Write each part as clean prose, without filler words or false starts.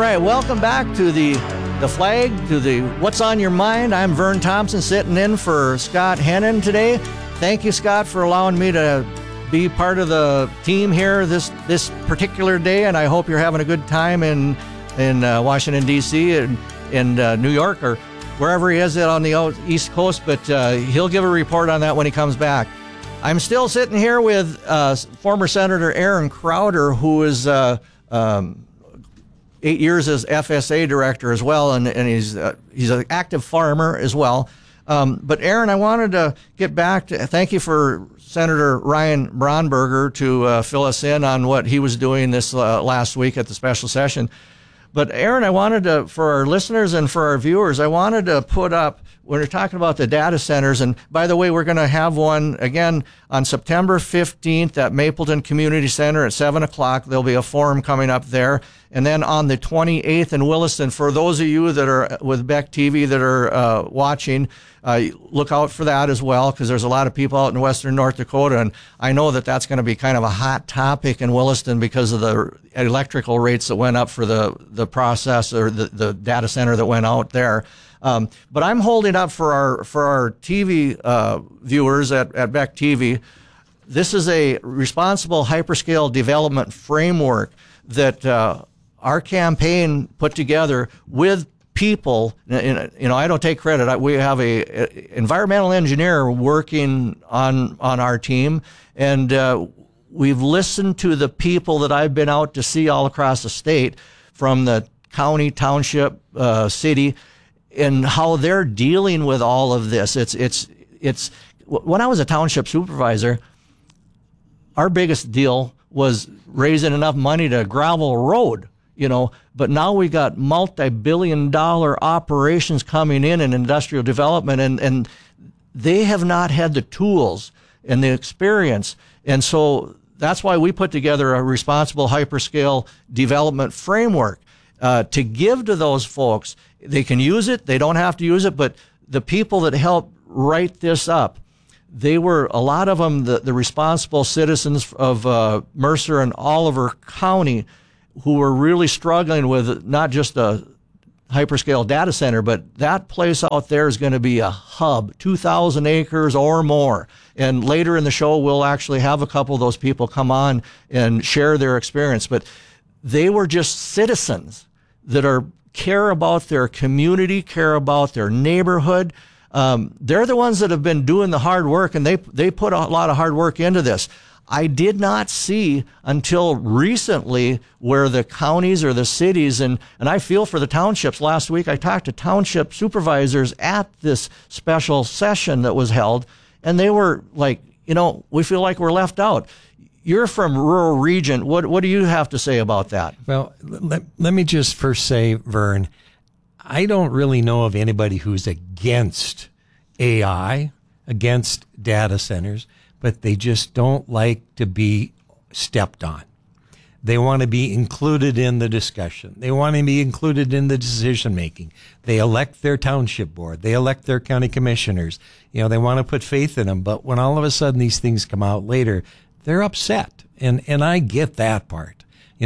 right, welcome back to the Flag, to the What's on Your Mind. I'm Vern Thompson, sitting in for Scott Hennon today. Thank you, Scott, for allowing me to be part of the team here this particular day, and I hope you're having a good time in Washington, D.C. and New York, or wherever he is on the East Coast, but he'll give a report on that when he comes back. I'm still sitting here with former Senator Aaron Crowder, who is 8 years as FSA director as well, and he's an active farmer as well. But Aaron, I wanted to get back to thank you for Senator Ryan Braunberger to fill us in on what he was doing this last week at the special session. But Aaron, I wanted to, for our listeners and for our viewers, I wanted to put up, when we're talking about the data centers, and by the way, we're going to have one again on September 15th at Mapleton Community Center at 7 o'clock. There'll be a forum coming up there. And then on the 28th in Williston, for those of you that are with Beck TV that are watching, look out for that as well, because there's a lot of people out in western North Dakota, and I know that that's going to be kind of a hot topic in Williston because of the electrical rates that went up for the process, or the data center that went out there. But I'm holding up for our TV viewers at Beck TV. This is a responsible hyperscale development framework that our campaign put together with people. I don't take credit. We have a environmental engineer working on our team, and we've listened to the people that I've been out to see all across the state, from the county, township, city, and how they're dealing with all of this. It's when I was a township supervisor, our biggest deal was raising enough money to gravel a road, but now we got multi-billion-dollar operations coming in industrial development, and they have not had the tools and the experience. And so that's why we put together a responsible hyperscale development framework to give to those folks. They can use it, they don't have to use it, but the people that helped write this up, they were, a lot of them, the responsible citizens of Mercer and Oliver County, who were really struggling with not just a hyperscale data center, but that place out there is going to be a hub, 2,000 acres or more. And later in the show, we'll actually have a couple of those people come on and share their experience. But they were just citizens that care about their community, care about their neighborhood. They're the ones that have been doing the hard work, and they put a lot of hard work into this. I did not see until recently where the counties or the cities, and I feel for the townships. Last week I talked to township supervisors at this special session that was held, and they were like, we feel like we're left out. You're from rural region. What do you have to say about that? Well, let me just first say, Vern, I don't really know of anybody who's against AI, against data centers, but they just don't like to be stepped on. They want to be included in the discussion. They want to be included in the decision making. They elect their township board. They elect their county commissioners. They want to put faith in them. But when all of a sudden these things come out later, they're upset. And I get that part.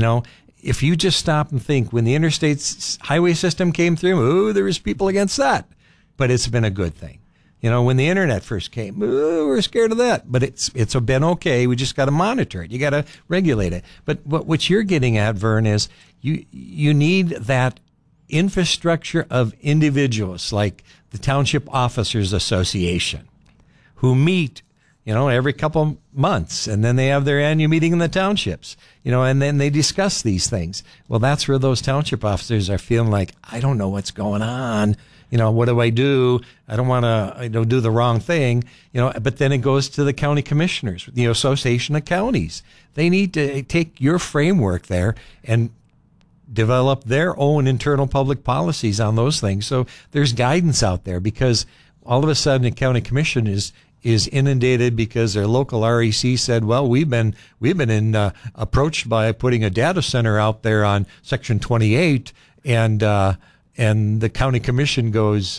If you just stop and think, when the interstate highway system came through, there was people against that. But it's been a good thing. When the internet first came, we're scared of that. But it's been okay. We just got to monitor it. You got to regulate it. But what you're getting at, Vern, is you need that infrastructure of individuals like the Township Officers Association, who meet every couple months, and then they have their annual meeting in the townships, and then they discuss these things. Well, that's where those township officers are feeling like, I don't know what's going on. What do I do? I don't want to, do the wrong thing, but then it goes to the county commissioners, the Association of Counties. They need to take your framework there and develop their own internal public policies on those things. So there's guidance out there, because all of a sudden a county commission is inundated because their local REC said, well, we've been approached by putting a data center out there on Section 28, and the county commission goes,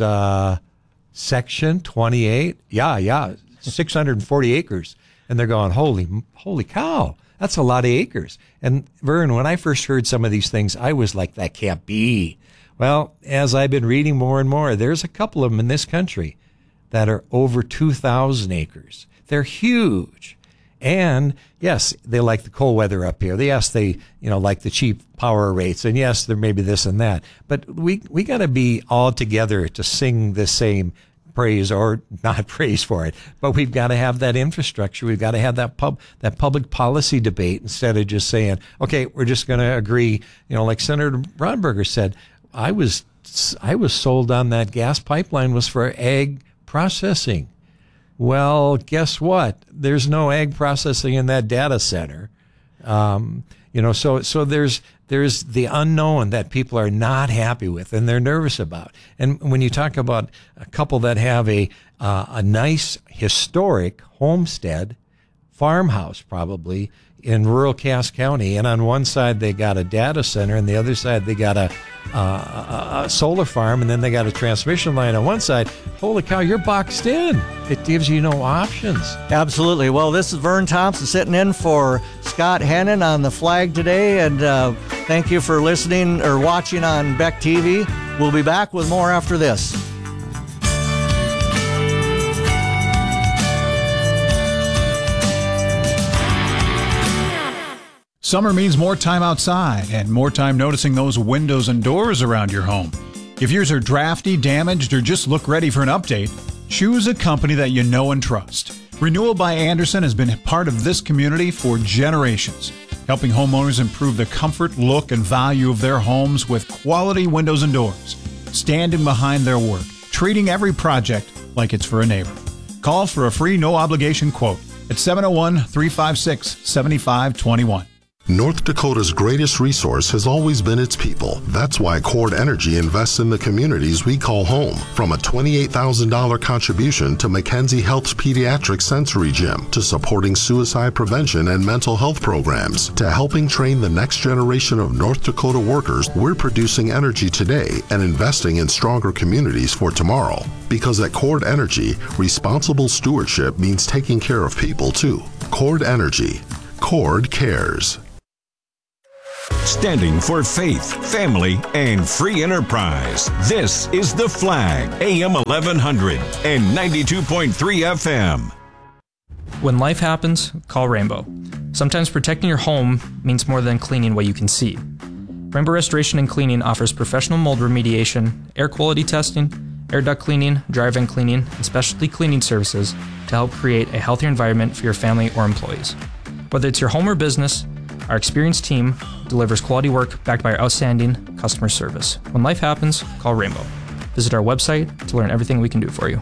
Section 28? Yeah, 640 acres. And they're going, holy cow. That's a lot of acres. And Vern, when I first heard some of these things, I was like, that can't be. Well, as I've been reading more and more, there's a couple of them in this country that are over 2,000 acres. They're huge. And yes, they like the cold weather up here. Yes, they, like the cheap power rates. And yes, there may be this and that. But we got to be all together to sing the same praise, or not praise for it. But we've got to have that infrastructure. We've got to have that public policy debate instead of just saying, okay, we're just going to agree. Like Senator Bromberger said, I was sold on that gas pipeline was for ag processing. Well, guess what? There's no ag processing in that data center. So there's the unknown that people are not happy with and they're nervous about. And when you talk about a couple that have a nice historic homestead, farmhouse probably in rural Cass County, and on one side they got a data center, and the other side they got a solar farm, and then they got a transmission line on one side. Holy cow, you're boxed in. It gives you no options. Absolutely. Well, this is Vern Thompson sitting in for Scott Hennon on The Flag today, and thank you for listening or watching on Beck TV. We'll be back with more after this. Summer means more time outside and more time noticing those windows and doors around your home. If yours are drafty, damaged, or just look ready for an update, choose a company that you know and trust. Renewal by Andersen has been part of this community for generations, helping homeowners improve the comfort, look, and value of their homes with quality windows and doors, standing behind their work, treating every project like it's for a neighbor. Call for a free no-obligation quote at 701-356-7521. North Dakota's greatest resource has always been its people. That's why Cord Energy invests in the communities we call home. From a $28,000 contribution to Mackenzie Health's Pediatric Sensory Gym, to supporting suicide prevention and mental health programs, to helping train the next generation of North Dakota workers, we're producing energy today and investing in stronger communities for tomorrow. Because at Cord Energy, responsible stewardship means taking care of people too. Cord Energy. Cord cares. Standing for faith, family, and free enterprise. This is The Flag, AM 1100 and 92.3 FM. When life happens, call Rainbow. Sometimes protecting your home means more than cleaning what you can see. Rainbow Restoration and Cleaning offers professional mold remediation, air quality testing, air duct cleaning, dry vent cleaning, and specialty cleaning services to help create a healthier environment for your family or employees. Whether it's your home or business, our experienced team delivers quality work backed by our outstanding customer service. When life happens, call Rainbow. Visit our website to learn everything we can do for you.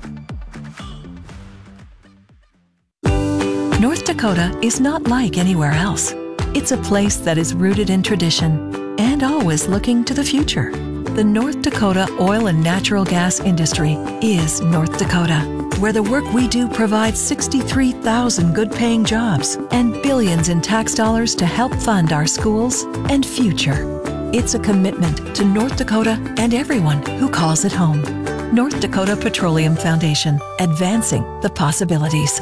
North Dakota is not like anywhere else. It's a place that is rooted in tradition and always looking to the future. The North Dakota oil and natural gas industry is North Dakota, where the work we do provides 63,000 good-paying jobs and billions in tax dollars to help fund our schools and future. It's a commitment to North Dakota and everyone who calls it home. North Dakota Petroleum Foundation, advancing the possibilities.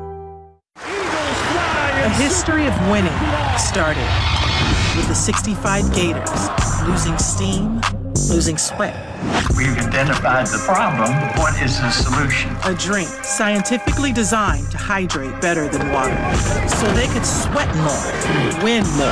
A history of winning started with the 65 Gators, losing steam, losing sweat. We've identified the problem. What is the solution? A drink scientifically designed to hydrate better than water, so they could sweat more, win more,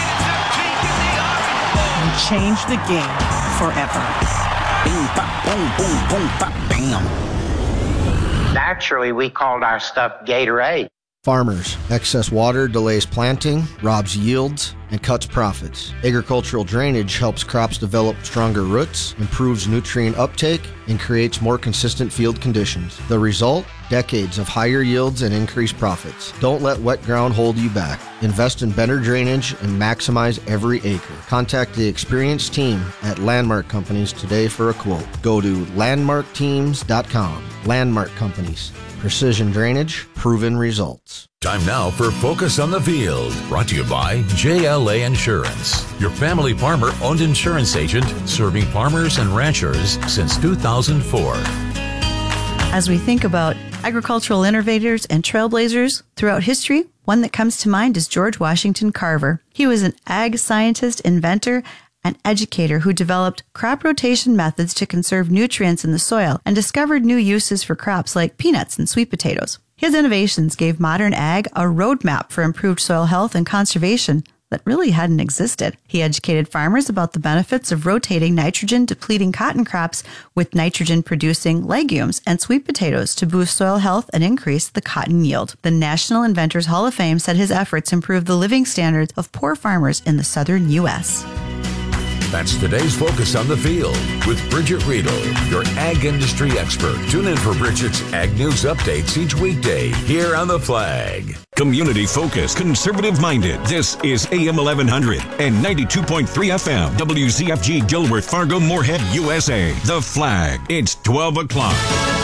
and change the game forever. Bing, bop, boom, boom, boom, bop, bam. Naturally, we called our stuff Gatorade. Farmers, excess water delays planting, robs yields, and cuts profits. Agricultural drainage helps crops develop stronger roots, improves nutrient uptake, and creates more consistent field conditions. The result? Decades of higher yields and increased profits. Don't let wet ground hold you back. Invest in better drainage and maximize every acre. Contact the experienced team at Landmark Companies today for a quote. Go to landmarkteams.com. Landmark Companies. Precision drainage, proven results. Time now for Focus on the Field, brought to you by JLA Insurance, your family farmer-owned insurance agent serving farmers and ranchers since 2004. As we think about agricultural innovators and trailblazers throughout history, One that comes to mind is George Washington Carver. He was an ag scientist, inventor, and educator who developed crop rotation methods to conserve nutrients in the soil and discovered new uses for crops like peanuts and sweet potatoes. His innovations gave modern ag a roadmap for improved soil health and conservation that really hadn't existed. He educated farmers about the benefits of rotating nitrogen-depleting cotton crops with nitrogen-producing legumes and sweet potatoes to boost soil health and increase the cotton yield. The National Inventors Hall of Fame said his efforts improved the living standards of poor farmers in the southern U.S. That's today's Focus on the Field with Bridget Riedel, your ag industry expert. Tune in for Bridget's Ag News updates each weekday here on The Flag. Community focused, conservative minded. This is AM 1100 and 92.3 FM. WZFG Gilworth, Fargo, Moorhead, USA. The Flag. It's 12 o'clock.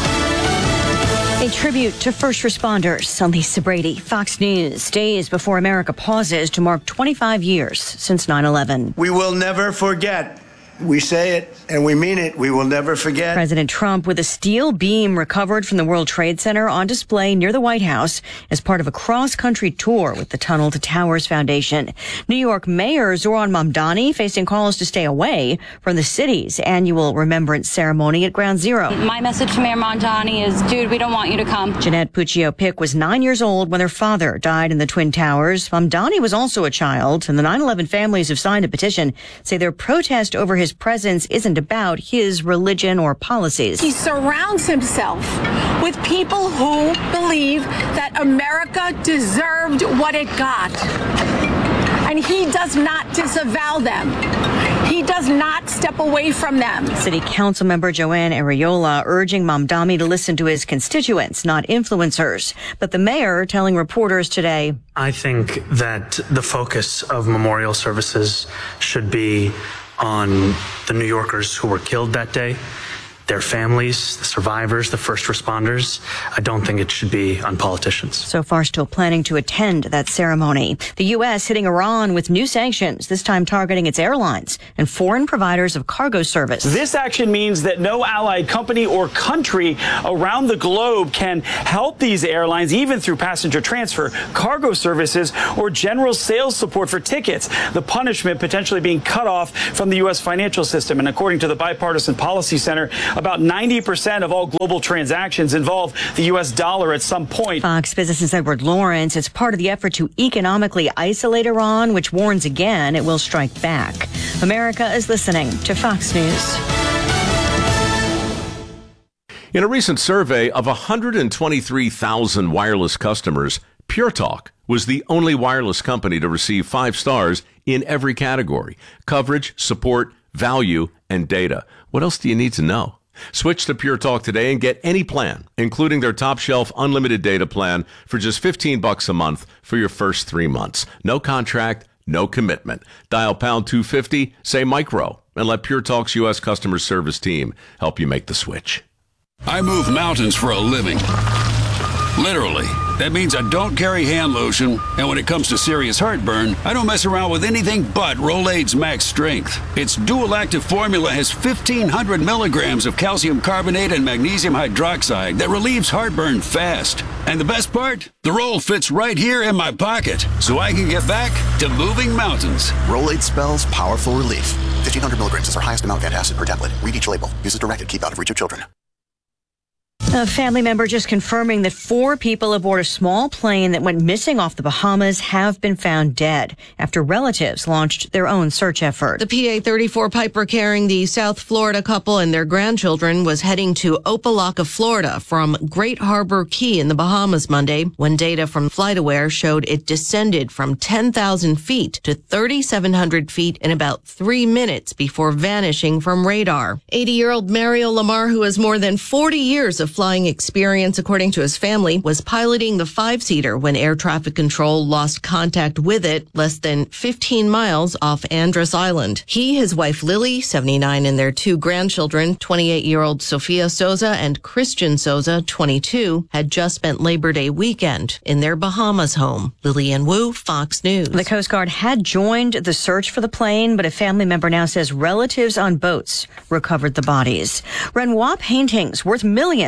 A tribute to first responders. I'm Lisa Brady, Fox News. Days before America pauses to mark 25 years since 9/11. We will never forget. We say it and we mean it. We will never forget. President Trump with a steel beam recovered from the World Trade Center on display near the White House as part of a cross-country tour with the Tunnel to Towers Foundation. New York Mayor Zoran Mamdani facing calls to stay away from the city's annual remembrance ceremony at Ground Zero. My message to Mayor Mamdani is, dude, we don't want you to come. Jeanette Puccio-Pick was 9 years old when her father died in the Twin Towers. Mamdani was also a child, and the 9/11 families have signed a petition, say their protest over his presence isn't about his religion or policies. He surrounds himself with people who believe that America deserved what it got. And he does not disavow them. He does not step away from them. City Council member Joanne Areola urging Mamdani to listen to his constituents, not influencers. But the mayor telling reporters today, I think that the focus of memorial services should be on the New Yorkers who were killed that day, their families, the survivors, the first responders. I don't think it should be on politicians. So far, still planning to attend that ceremony. The U.S. hitting Iran with new sanctions, this time targeting its airlines and foreign providers of cargo service. This action means that no allied company or country around the globe can help these airlines, even through passenger transfer, cargo services, or general sales support for tickets. The punishment potentially being cut off from the U.S. financial system. And according to the Bipartisan Policy Center, about 90% of all global transactions involve the U.S. dollar at some point. Fox Business's Edward Lawrence is part of the effort to economically isolate Iran, which warns again it will strike back. America is listening to Fox News. In a recent survey of 123,000 wireless customers, Pure Talk was the only wireless company to receive 5 stars in every category: coverage, support, value, and data. What else do you need to know? Switch to Pure Talk today and get any plan, including their top shelf unlimited data plan, for just $15 a month for your first 3 months. No contract, no commitment. Dial pound 250, say micro, and let Pure Talk's U.S. customer service team help you make the switch. I move mountains for a living. Literally. That means I don't carry hand lotion, and when it comes to serious heartburn, I don't mess around with anything but Rolaids Max Strength. Its dual-active formula has 1,500 milligrams of calcium carbonate and magnesium hydroxide that relieves heartburn fast. And the best part? The roll fits right here in my pocket, so I can get back to moving mountains. Rolaids spells powerful relief. 1,500 milligrams is our highest amount of antacid per tablet. Read each label. Use as directed. Keep out of reach of children. A family member just confirming that 4 people aboard a small plane that went missing off the Bahamas have been found dead after relatives launched their own search effort. The PA-34 Piper carrying the South Florida couple and their grandchildren was heading to Opa-locka, Florida from Great Harbor Key in the Bahamas Monday when data from FlightAware showed it descended from 10,000 feet to 3,700 feet in about 3 minutes before vanishing from radar. 80-year-old Mario Lamar, who has more than 40 years of flying experience, according to his family, was piloting the 5-seater when air traffic control lost contact with it less than 15 miles off Andros Island. He, his wife Lily, 79, and their 2 grandchildren, 28-year-old Sophia Souza and Christian Souza, 22, had just spent Labor Day weekend in their Bahamas home. Lillian Wu, Fox News. The Coast Guard had joined the search for the plane, but a family member now says relatives on boats recovered the bodies. Renoir paintings worth millions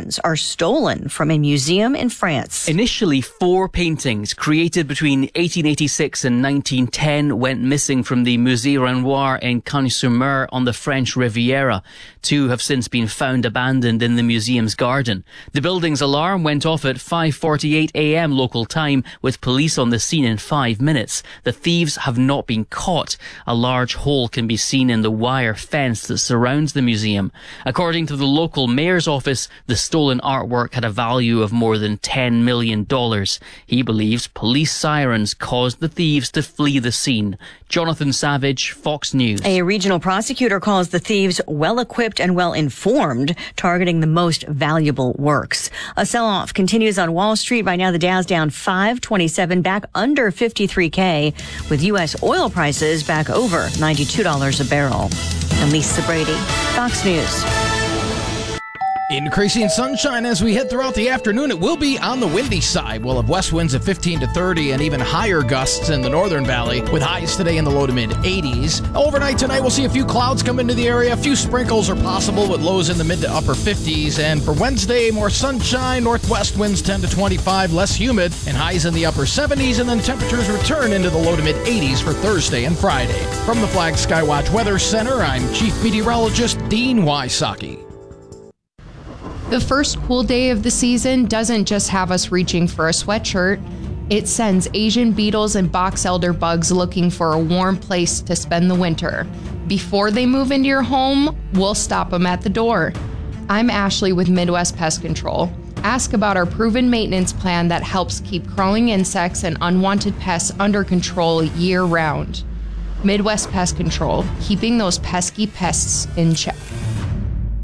paintings are stolen from a museum in France. Initially, 4 paintings created between 1886 and 1910 went missing from the Musée Renoir in Cagnes-sur-Mer on the French Riviera. 2 have since been found abandoned in the museum's garden. The building's alarm went off at 5:48 a.m. local time, with police on the scene in 5 minutes. The thieves have not been caught. A large hole can be seen in the wire fence that surrounds the museum. According to the local mayor's office, the stolen artwork had a value of more than $10 million. He believes police sirens caused the thieves to flee the scene. Jonathan Savage, Fox News. A regional prosecutor calls the thieves well-equipped and well-informed, targeting the most valuable works. A sell-off continues on Wall Street. Right now, the Dow's down 527, back under 53K, with U.S. oil prices back over $92 a barrel. And Lisa Brady, Fox News. Increasing sunshine as we head throughout the afternoon. It will be on the windy side. We'll have west winds of 15 to 30 and even higher gusts in the northern valley, with highs today in the low to mid 80s. Overnight tonight, we'll see a few clouds come into the area. A few sprinkles are possible with lows in the mid to upper 50s. And for Wednesday, more sunshine, northwest winds 10 to 25, less humid, and highs in the upper 70s. And then temperatures return into the low to mid 80s for Thursday and Friday. From the Flag Skywatch Weather Center, I'm Chief Meteorologist Dean Wysocki. The first cool day of the season doesn't just have us reaching for a sweatshirt. It sends Asian beetles and box elder bugs looking for a warm place to spend the winter. Before they move into your home, we'll stop them at the door. I'm Ashley with Midwest Pest Control. Ask about our proven maintenance plan that helps keep crawling insects and unwanted pests under control year-round. Midwest Pest Control, keeping those pesky pests in check.